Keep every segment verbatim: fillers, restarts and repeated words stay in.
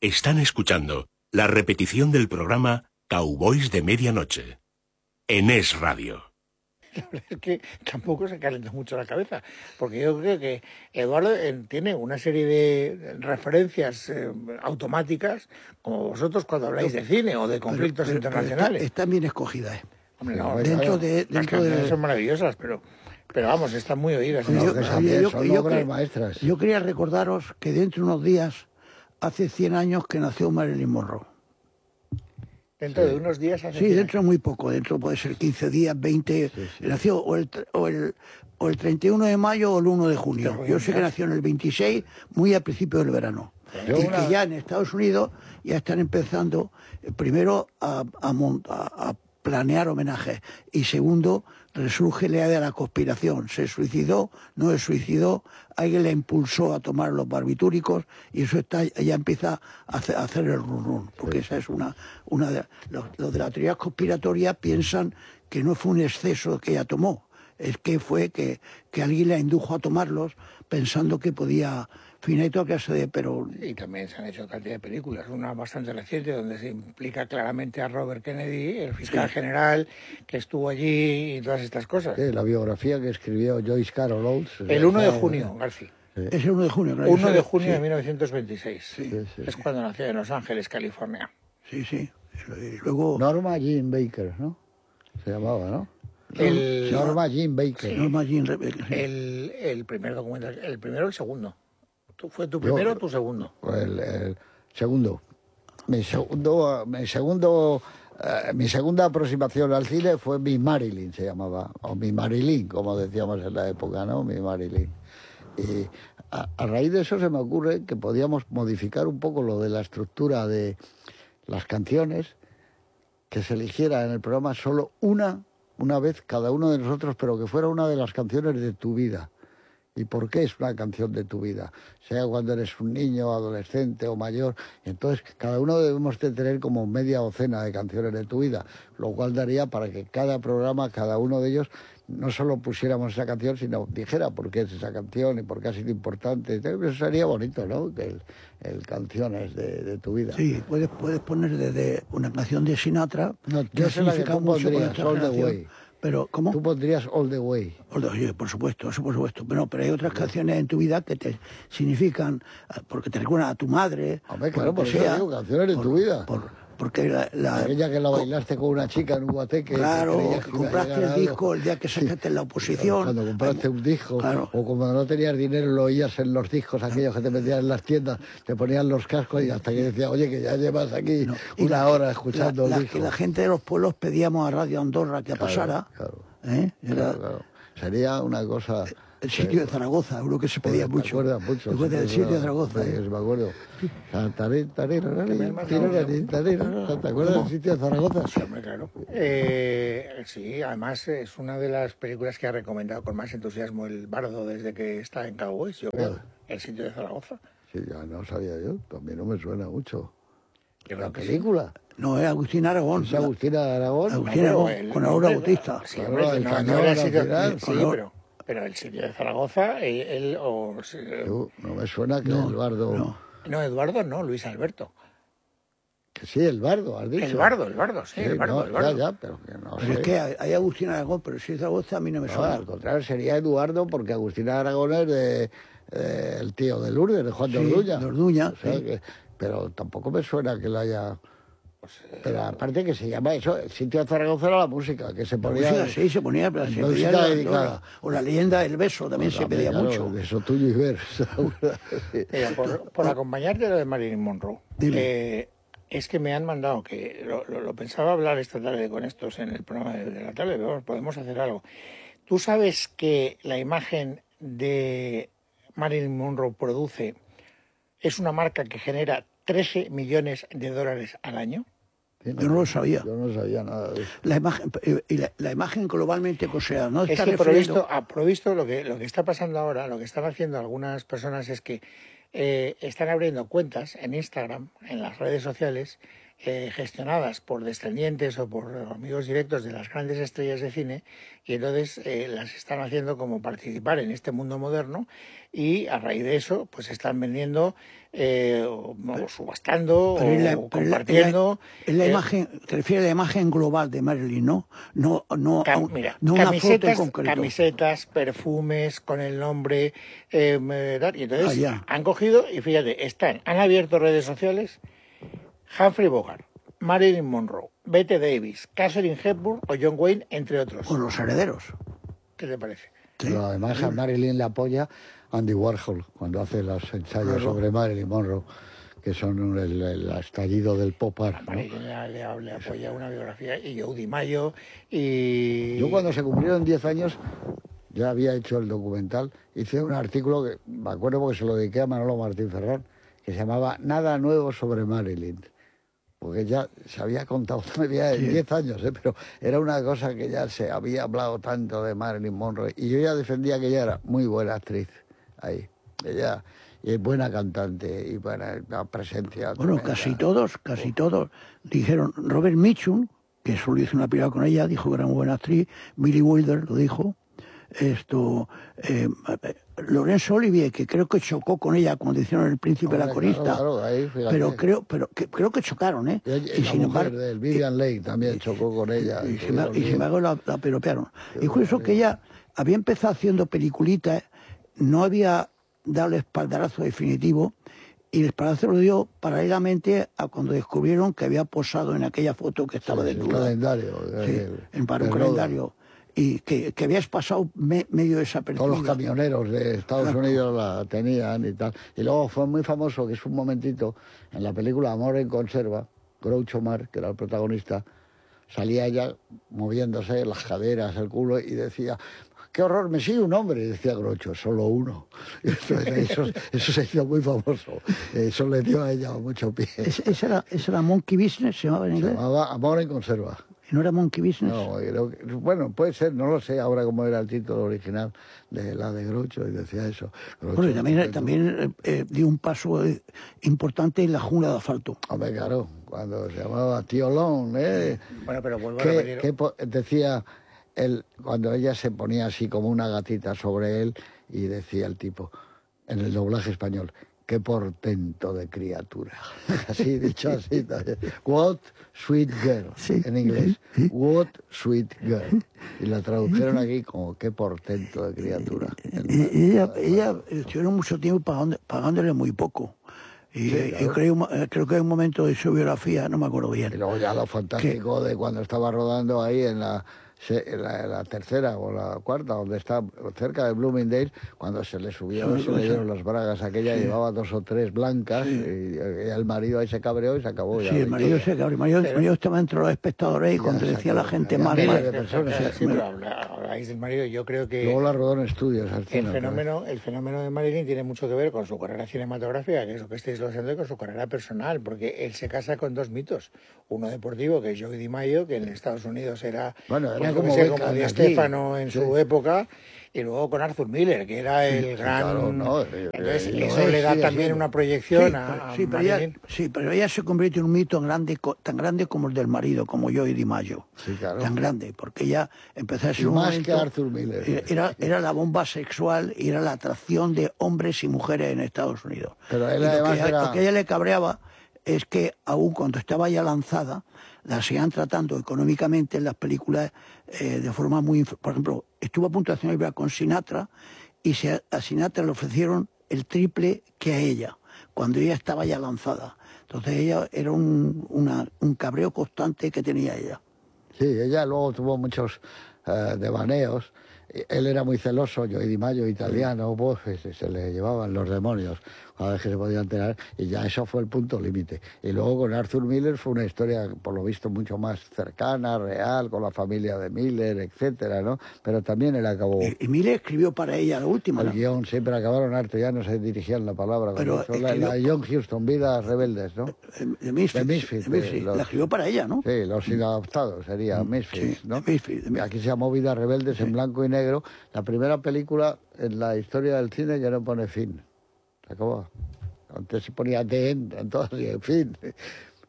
Están escuchando la repetición del programa Cowboys de Medianoche en Es Radio. La verdad es que tampoco se calenta mucho la cabeza, porque yo creo que Eduardo eh, tiene una serie de referencias eh, automáticas, como vosotros cuando habláis de cine o de conflictos pero, pero, internacionales. Pero está, están bien escogidas, ¿eh? Hombre, no, dentro claro, de, las dentro canciones de... son maravillosas, pero, pero vamos, están muy oídas. Yo, ¿no? yo, yo, son yo, obras maestras. Yo quería recordaros que dentro de unos días, hace cien años que nació Marilyn Monroe. Dentro sí. de unos días hace Sí, dentro de muy poco, dentro puede ser quince días, veinte, sí, sí. Nació o el, o, el, o el treinta y uno de mayo o el uno de junio. Yo sé que nació en el veintiséis, muy al principio del verano. Yo y una... que ya en Estados Unidos ya están empezando, eh, primero, a, a, a, a planear homenajes y segundo, resurge la idea de la conspiración. Se suicidó, no se suicidó, alguien le impulsó a tomar los barbitúricos y eso está ya empieza a hacer, a hacer el run run, porque esa es una, una de los, los de la teoría conspiratoria piensan que no fue un exceso que ella tomó, es que fue que, que alguien la indujo a tomarlos pensando que podía. Finito que se de, pero... Y también se han hecho cantidad de películas, una bastante reciente donde se implica claramente a Robert Kennedy, el fiscal sí. general que estuvo allí y todas estas cosas. Sí, la biografía que escribió Joyce Carol Oates. El uno de junio, García. Sí. Es el uno de junio. Claro. uno de junio sí. de mil novecientos veintiséis. Sí. Sí, sí, es sí. cuando nació en Los Ángeles, California. Sí, sí. Y luego... Norma Jean Baker, ¿no? Se llamaba, ¿no? El... Norma Jean Baker. Sí. Norma Jean Baker. Sí. El, el primer documental, el primero o el segundo. ¿Fue tu primero Yo, o tu segundo? El, el segundo. Mi segundo, mi segundo, eh, mi segunda aproximación al cine fue Mi Marilyn, se llamaba, o Mi Marilyn, como decíamos en la época, ¿no? Mi Marilyn. Y a, a raíz de eso se me ocurre que podíamos modificar un poco lo de la estructura de las canciones, que se eligiera en el programa solo una, una vez cada uno de nosotros, pero que fuera una de las canciones de tu vida. ¿Y por qué es una canción de tu vida? Sea cuando eres un niño, adolescente o mayor. Entonces, cada uno debemos de tener como media docena de canciones de tu vida, lo cual daría para que cada programa, cada uno de ellos, no solo pusiéramos esa canción, sino dijera por qué es esa canción y por qué ha sido importante. Eso sería bonito, ¿no? Que el, el canciones de, de tu vida. Sí, puedes, puedes poner desde una canción de Sinatra. No, yo sé la que tú pondrías, All the Way. Pero, ¿cómo? Tú pondrías All the Way. All the Way, por supuesto, eso por supuesto. Pero, pero hay otras sí. canciones en tu vida que te significan, porque te recuerdan a tu madre. Hombre, claro, por eso digo, canciones por, de tu vida. Por, porque la, la, aquella que la bailaste con una chica en un guateque. Claro, que, que compraste el disco el día que sacaste sí. en la oposición. Cuando compraste un disco, claro. o cuando no tenías dinero lo oías en los discos aquellos que te metían en las tiendas, te ponían los cascos y hasta que decía, oye, que ya llevas aquí no. una la, hora escuchando la, el disco. Y la gente de los pueblos pedíamos a Radio Andorra que claro, pasara. Claro, ¿eh? Era, claro, claro. Sería una cosa... El sitio de Zaragoza, uno que se pedía pues, mucho. Me acuerdo mucho. Después del sitio de Zaragoza. Sí, ¿eh? me acuerdo. ¿Te acuerdas del sitio de Zaragoza? Sí, hombre, claro. Eh, sí, además es una de las películas que ha recomendado con más entusiasmo el Bardo desde que está en Cowboys, yo creo. El sitio de Zaragoza. Sí, ya no sabía yo. También no me suena mucho. Yo ¿La película? Sí. No, es Agustín Aragón. ¿Es Agustín Aragón? Agustín no, Aragón, el, con Aura Bautista. Sí, hombre, claro, el no, cañón, no era el sitio, final, sí, pero, pero el sitio de Zaragoza, él... él o, no, no me suena que no, Eduardo... No. no, Eduardo no, Luis Alberto. Que sí, el Bardo, has dicho. El Bardo, el Bardo, sí, sí el Bardo, no, el Bardo. Ya, ya, pero que no pero sé. es que hay Agustín Aragón, pero si es Zaragoza a mí no me suena. No, al contrario, sería Eduardo, porque Agustín Aragón es de, eh, el tío de Lourdes, de Juan sí, de Orduña. de Orduña, o sea, sí. que, pero tampoco me suena que lo haya... Pero aparte que se llama eso, el sitio de Zaragoza era la música, que se ponía... La música, sí, se ponía, pero se pedía la, la, o la leyenda del beso, también pues se pedía claro, mucho. Eso tuyo y ver. Mira, por, por acompañarte lo de Marilyn Monroe, eh, es que me han mandado, que lo, lo, lo pensaba hablar esta tarde con estos en el programa de, de la tarde, pero podemos hacer algo. ¿Tú sabes que la imagen de Marilyn Monroe produce, es una marca que genera trece millones de dólares al año? Yo no lo sabía. Yo no sabía nada de eso. La imagen, y la, la imagen globalmente, o sea, no está es que refiriendo... provisto, a provisto lo que, lo que está pasando ahora, lo que están haciendo algunas personas es que eh, están abriendo cuentas en Instagram, en las redes sociales, eh, gestionadas por descendientes o por amigos directos de las grandes estrellas de cine, y entonces eh, las están haciendo como participar en este mundo moderno, y a raíz de eso pues están vendiendo eh, o, o subastando Pero o es la, pero compartiendo. Es la, es la eh, imagen, te refieres a la imagen global de Marilyn, ¿no? No, no, a Cam, un- mira, no una foto en camisetas, concreto. camisetas, perfumes con el nombre, eh, eh, tal, y entonces Ah, ya. han cogido y fíjate, están, han abierto redes sociales, Humphrey Bogart, Marilyn Monroe, Bette Davis, Catherine Hepburn o John Wayne, entre otros. Con los herederos. ¿Qué te parece? Sí. Pero además a Marilyn le apoya Andy Warhol cuando hace los ensayos Claro. sobre Marilyn Monroe, que son el, el estallido del pop art, A ¿no? Marilyn le, le, le apoya una biografía, y Joe DiMaggio, y... Yo cuando se cumplieron diez años, ya había hecho el documental, hice un artículo que me acuerdo porque se lo dediqué a Manolo Martín Ferrán, que se llamaba Nada nuevo sobre Marilyn. Porque ya se había contado todavía en Sí. diez años, ¿eh? Pero era una cosa que ya se había hablado tanto de Marilyn Monroe. Y yo ya defendía que ella era muy buena actriz ahí. Ella y es buena cantante y buena la presencia. Bueno, tremenda. casi todos, casi todos dijeron. Robert Mitchum, que solo hizo una película con ella, dijo que era muy buena actriz. Billy Wilder lo dijo. Esto, eh, Laurence Olivier, que creo que chocó con ella cuando hicieron El Príncipe de la Hombre, Corista. claro, claro, ahí, fíjate. pero creo, pero que, creo que chocaron, ¿eh? Y, ella- Y la sin mujer embargo, de él, Vivian Leigh también chocó con ella. y, y sin embargo- y sin tuvieron embargo la, la piropearon. Qué Y curioso bueno, que ella había empezado haciendo peliculitas, no había dado el espaldarazo definitivo, y el espaldarazo lo dio paralelamente a cuando descubrieron que había posado en aquella foto que estaba Sí, sí, el desnuda. calendario. Sí, el- en para un el calendario. Y que, que habías pasado me- medio Todos desapercibido. los camioneros de Estados Claro. Unidos la tenían y tal. Y luego fue muy famoso, que es un momentito, en la película Amor en Conserva, Groucho Marx, que era el protagonista, salía ella moviéndose las caderas, el culo, y decía, qué horror, me sigue un hombre, y decía Groucho, solo uno. Y entonces eso, eso se hizo muy famoso. Eso le dio a ella mucho pie. Es- Esa era, esa era Monkey Business, se llamaba en Se inglés. llamaba Amor en Conserva. ¿Y no era Monkey Business? No, creo que- bueno, puede ser, no lo sé ahora cómo era el título original de la de Groucho, y decía eso. Groucho, Bueno, y también, estupendo. también eh, eh, dio un paso eh, importante en la jungla de asfalto. Hombre, claro, cuando se llamaba Tío Long, ¿eh? Bueno, pero vuelvo a Que, repetir. que po- decía, él, cuando ella se ponía así como una gatita sobre él, y decía el tipo, en el doblaje español, qué portento de criatura. Así, dicho así también. What sweet girl, Sí, en inglés. sí, sí. What sweet girl. Y la tradujeron aquí como qué portento de criatura. Y, y ella, ella estuvieron mucho tiempo pagando- pagándole muy poco. Y, Sí, eh, claro. y creo, eh, creo que hay un momento de su biografía, no me acuerdo Y bien. luego ya lo fantástico de cuando estaba rodando ahí en la, se- en la, en la tercera o la cuarta, donde está cerca de Bloomingdale, cuando se le subieron, Sí, se le sí. dieron las bragas, aquella llevaba dos o tres blancas, y, y el marido ahí se cabreó y se acabó. ya Sí, la el marido, historia. se cabreó. el marido, el marido estaba entre los espectadores y Ya cuando se decía a la acabó. gente Había mal, miles mal, de personas. Sí, Sí, pero habla- habláis del marido, yo creo que Luego la rodó en estudios. al el cine, fenómeno, el fenómeno de Marilyn tiene mucho que ver con su carrera cinematográfica, que es lo que estáis haciendo, y con su carrera personal, porque él se casa con dos mitos. Uno deportivo, que es Joey DiMaggio, que en Estados Unidos era, Bueno, era pues, yo como qué sé, Beckham como Di aquí. Stéfano en Sí. su época, y luego con Arthur Miller, que era el Sí, gran... claro, no, eh, Entonces, eh, lo eso es, le da sigue también siendo. una Sí, proyección pero, a, a sí, pero ella, Marilyn. sí, pero ella se convirtió en un mito grande, co- tan grande como el del marido, como yo y Di Maggio. Sí, claro. Tan grande, porque ella empezó a ser Y un más momento- que Arthur Miller. eh, Era, era la bomba sexual y era la atracción de hombres y mujeres en Estados Unidos. Pero él Y lo, además que, a- era- lo que a ella le cabreaba es que aún cuando estaba ya lanzada, la seguían tratando económicamente en las películas eh, de forma muy... inf- Por ejemplo, estuvo a punto de hacer una película con Sinatra y se, a Sinatra le ofrecieron el triple que a ella, cuando ella estaba ya lanzada. Entonces ella era un, una- un cabreo constante que tenía ella. Sí, ella luego tuvo muchos eh, devaneos. Él era muy celoso, yo y Di Maggio, italiano, pues se, se le llevaban los demonios cada vez que se podía enterar, y ya eso fue el punto límite. Y luego con Arthur Miller fue una historia, por lo visto, mucho más cercana, real, con la familia de Miller, etcétera, ¿no? Pero también él acabó... Y, y Miller escribió para ella la última. El ¿no? guión siempre acabaron harto, ya no se dirigían la palabra. con Pero eso. La, escribió- la John Huston, Vidas Rebeldes, ¿no? Eh, De Misfits. De Misfits, de Misfits. de los- La escribió para ella, ¿no? Sí, los inadaptados sería Mm, Misfits, sí, ¿no? de Misfits, de Misfits. Aquí se llamó Vidas Rebeldes en blanco y negro, la primera película en la historia del cine que no pone fin. Se acabó. Antes se ponía The End, entonces, en fin.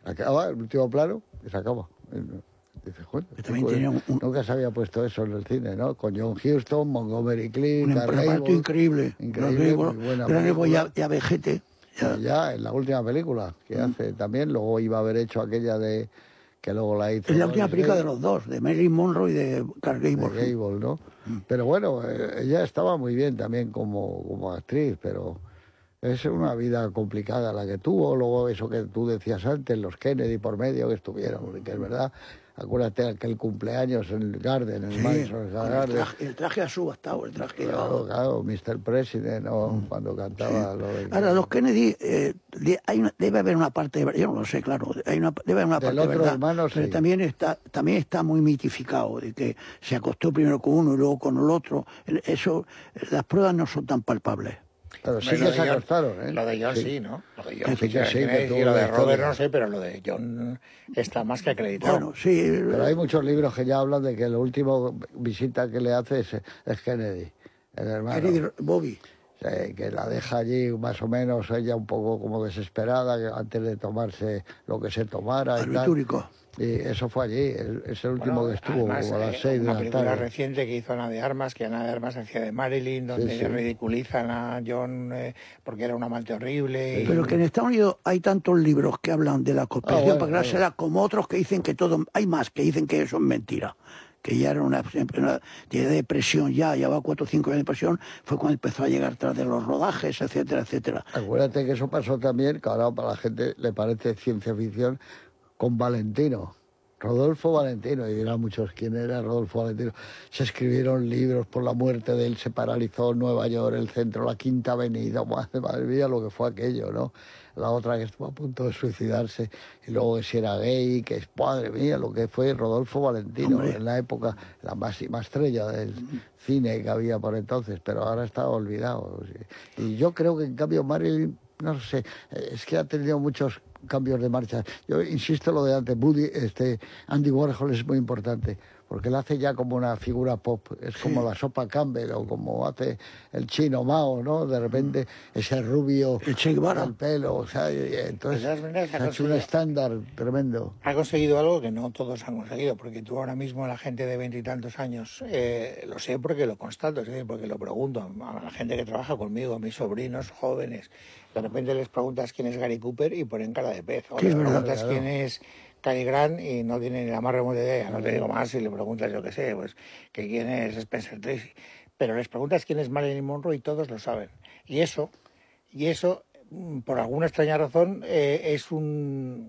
Acaba el último plano y se acaba. Dice, bueno, también tenía un, un, nunca se había puesto eso en el cine, ¿no? Con John Huston, Montgomery Clift, un reparto increíble. Increíble, muy buena película. Ya, ya vejete. Ya. ya en la última película que mm. hace también, luego iba a haber hecho aquella de que luego la hizo. Es la última película de los dos, de Marilyn Monroe y de Clark Gable. De Gable, ¿no? Mm. Pero bueno, eh, ella estaba muy bien también como, como actriz, pero es una vida complicada la que tuvo. Luego eso que tú decías antes, los Kennedy por medio que estuvieron, que es verdad. Acuérdate aquel cumpleaños en el Garden, en el sí, Madison Garden. El traje, el traje ha subastado, el traje. Claro, claro, mister President, ¿no? Mm. Cuando cantaba. Sí. Lo de... Ahora, los Kennedy, eh, hay una, debe haber una parte de verdad, yo no lo sé, claro, hay una, debe haber una Del parte otro de verdad, hermano, pero sí. también está, también está muy mitificado, de que se acostó primero con uno y luego con el otro. Eso, las pruebas no son tan palpables. Pero sí que se acostaron, ¿eh? Lo de John sí, sí, ¿no? Lo de John sí, sí, que sí, que y lo de Robert no sé, pero lo de John está más que acreditado. Bueno, sí. Pero hay muchos libros que ya hablan de que la última visita que le hace es, es Kennedy, el hermano. Kennedy, Bobby. Sí, que la deja allí más o menos ella un poco como desesperada antes de tomarse lo que se tomara y tal. Y eso fue allí, es el último bueno, que estuvo además, a las eh, seis de la tarde. Una película reciente que hizo Ana de Armas, que Ana de Armas hacía de Marilyn, donde sí, sí. ridiculizan a John eh, porque era un amante horrible. Sí, y... Pero que en Estados Unidos hay tantos libros que hablan de la conspiración ah, bueno, para creársela, bueno. como otros que dicen que todo, hay más que dicen que eso es mentira. Que ya era una, una de depresión, ya llevaba cuatro o cinco años de depresión, fue cuando empezó a llegar tras de los rodajes, etcétera, etcétera. Acuérdate que eso pasó también, que ahora para la gente le parece ciencia ficción, con Valentino. Rodolfo Valentino, y dirán muchos quién era Rodolfo Valentino. Se escribieron libros por la muerte de él, se paralizó Nueva York, el centro, la Quinta Avenida, madre, madre mía lo que fue aquello, ¿no? La otra que estuvo a punto de suicidarse, y luego que si era gay, que es, madre mía, lo que fue Rodolfo Valentino, Hombre. en la época, la máxima estrella del cine que había por entonces, pero ahora está olvidado. Y yo creo que en cambio Marilyn, no sé, es que ha tenido muchos cambios de marcha. Yo insisto lo de antes, Woody, este, Andy Warhol es muy importante, porque él hace ya como una figura pop, es como sí. la sopa Campbell, o como hace el chino Mao, ¿no? De repente ese rubio, el Che Guevara, el pelo, o sea, y, y entonces ha, ha hecho un estándar tremendo. Ha conseguido algo que no todos han conseguido, porque tú ahora mismo, la gente de veintitantos años, eh, lo sé porque lo constato, es decir, porque lo pregunto a la gente que trabaja conmigo, a mis sobrinos jóvenes. De repente les preguntas quién es Gary Cooper y ponen cara de pez. O les preguntas claro. quién es Cary Grant y no tienen ni la más remota idea. No te digo más si le preguntas, yo qué sé, pues que quién es Spencer Tracy. Pero les preguntas quién es Marilyn Monroe y todos lo saben. Y eso, y eso por alguna extraña razón, eh, es un,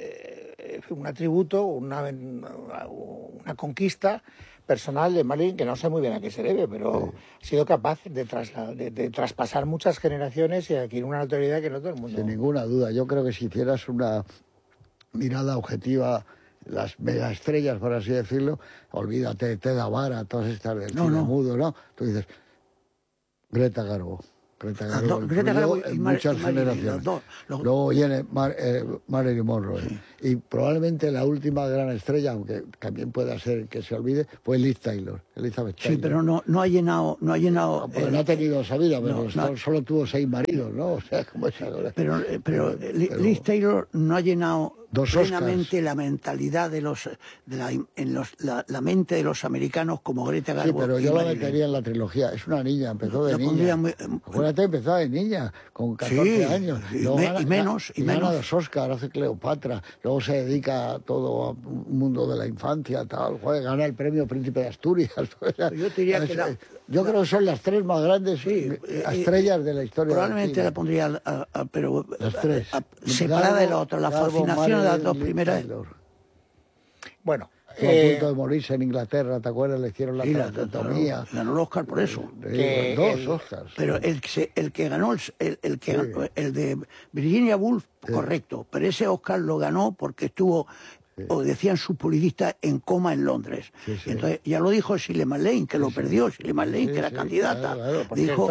eh, un atributo, una, una conquista personal de Marilyn, que no sé muy bien a qué se debe, pero sí. ha sido capaz de, trasla, de, de traspasar muchas generaciones y adquirir una notoriedad que no todo el mundo... Sin ninguna duda. Yo creo que si hicieras una mirada objetiva, las megaestrellas, por así decirlo, olvídate de Teda Vara, todas estas del no, cine no. mudo, ¿no? Tú dices, Greta Garbo. Greta Garbo, no, Greta Garbo y en Mar muchas y generaciones. Los dos, los... Luego viene Mar eh, Marilyn Monroe. Sí. Y probablemente la última gran estrella, aunque también pueda ser que se olvide, fue Liz Taylor, Elizabeth Taylor. Sí, pero no, no ha llenado... No ha llenado no, eh, no ha tenido esa vida, pero no, solo, no. solo tuvo seis maridos, ¿no? O sea, como esa... Pero, pero, pero Liz Taylor no ha llenado... Dos plenamente Oscars. La mentalidad de los, de la, en los la, la mente de los americanos como Greta Garbo. Sí, pero yo la metería en la trilogía. Es una niña, empezó de la niña. Muy, Acuérdate, empezó de niña, con catorce sí, años. Y, me, gana, y menos, y, y menos. Gana dos Oscars, hace Cleopatra. Luego se dedica a todo a un mundo de la infancia, tal. Joder, gana el premio Príncipe de Asturias. Yo diría que la, Yo creo que son las tres más grandes sí, estrellas de la historia. Probablemente la pondría, a, a, pero las tres. A, a, separada de la otra, la Garbo, fascinación de las dos primeras. Bueno, estuvo eh, a punto de morirse en Inglaterra, ¿te acuerdas? Le hicieron la traqueotomía. Ganó el Oscar por eso. Que dos el, Oscars. Pero el que, el que ganó, el, el, que, sí. el de Virginia Woolf, sí. correcto. Pero ese Oscar lo ganó porque estuvo... Sí. O decían sus publicistas en coma en Londres. Sí, sí. Entonces, ya lo dijo Shirley MacLaine, que lo sí, perdió, Shirley MacLaine, sí, que era sí, candidata. Claro, claro. Dijo cierto,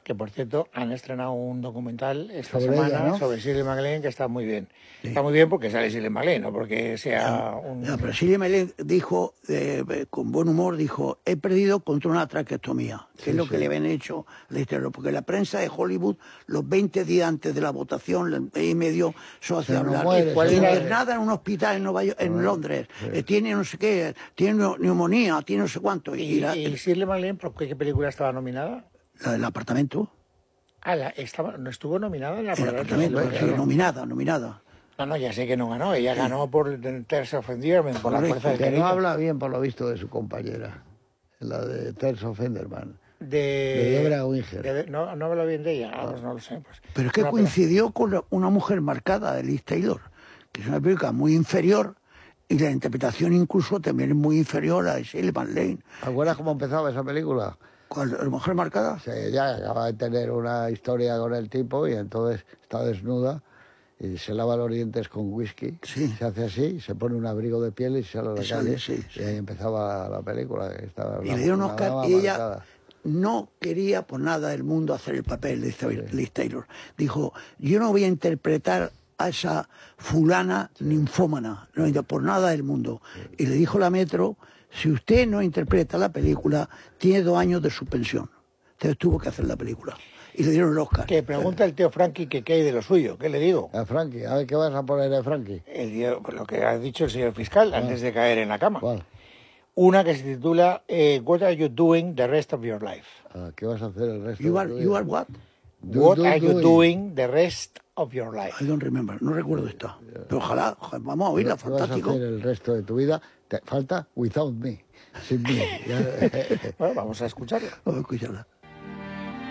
que por cierto han estrenado un documental esta Sobre semana ella, ¿no? sobre Shirley MacLaine que está muy bien. Sí. Está muy bien porque sale Shirley MacLaine, no porque sea un... Ya, pero Shirley MacLaine dijo, eh, con buen humor, dijo, he perdido contra una traqueostomía, que Sí, es lo sí. que le habían hecho a la historia, porque la prensa de Hollywood, los veinte días antes de la votación, el mes y medio, se hacía Se nos hablar. muere, ¿Cuál era? Internada en un hospital en, Nueva York, en Londres, eh, tiene no sé qué, tiene neumonía, tiene no sé cuánto. Y, ¿Y, la- y Shirley MacLaine por qué, qué película estaba nominada? la del apartamento, Ah, la, estaba, no estuvo nominada en la el primera apartamento, película, sí, claro. nominada, nominada. No, no, ya sé que no ganó. Ella ganó por Terms of Endearment, por la Correcto, fuerza del Que cariño. no habla bien, por lo visto, de su compañera, la de Terso Fenderman. De, de Debra Winger. de- no, no hablo bien de ella, ah, pues no lo sé. Pues. Pero es que Una coincidió con la- una mujer marcada de Liz Taylor, que es una película muy inferior y la interpretación incluso también es muy inferior a de Shirley MacLaine. ¿Te acuerdas cómo empezaba esa película? ¿Cuál, la mujer marcada? O sea, ella acaba de tener una historia con el tipo y entonces está desnuda y se lava los dientes con whisky, Sí. se hace así, se pone un abrigo de piel y sale a la Y sale, calle. sí, sí. Y ahí empezaba la película. Que estaba Y una- le dieron una Oscar dama y ella marcada. no quería por nada del mundo hacer el papel de esta Liz Taylor. Dijo, yo no voy a interpretar a esa fulana ninfómana, no, por nada del mundo. Y le dijo la Metro, si usted no interpreta la película, tiene dos años de suspensión. Entonces tuvo que hacer la película. Y le dieron el Oscar. Que pregunta el tío Frankie que qué hay de lo suyo. ¿Qué le digo? A Frankie, a ver qué vas a poner de Frankie. El tío- lo que ha dicho el señor fiscal antes de caer en la cama. ¿Cuál? Una que se titula eh, What are you doing the rest of your life? Ah, ¿qué vas a hacer el resto You de are, tu you vida? are what? Do- What do- are you doing. doing the rest of your life? I don't remember, no recuerdo esta. Pero ojalá, ojalá, vamos a oírla, ¿Qué vas a fantástico. hacer el resto de tu vida? Te falta Without Me, sin mí. Ya- Bueno, vamos a escucharla. Vamos a escucharla.